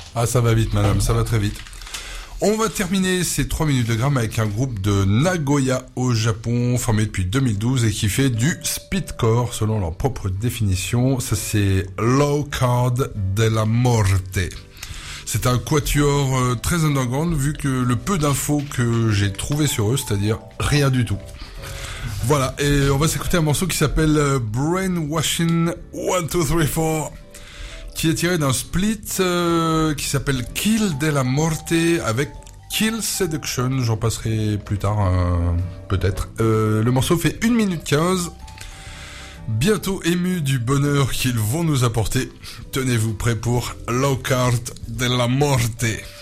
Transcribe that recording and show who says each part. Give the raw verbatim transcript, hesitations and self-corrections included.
Speaker 1: Ah, ça va vite, madame, ça va très vite. On va terminer ces trois minutes de gramme avec un groupe de Nagoya au Japon, formé depuis deux mille douze et qui fait du speedcore selon leur propre définition. Ça, c'est Low Card della Morte. C'est un quatuor euh, très underground vu que le peu d'infos que j'ai trouvé sur eux, c'est-à-dire rien du tout. Voilà, et on va s'écouter un morceau qui s'appelle euh, Brainwashing one two three four, qui est tiré d'un split euh, qui s'appelle Kill della Morte avec Kill Seduction. J'en passerai plus tard, euh, peut-être. Euh, le morceau fait une minute quinze. Bientôt ému du bonheur qu'ils vont nous apporter. Tenez-vous prêts pour Low Card della Morte.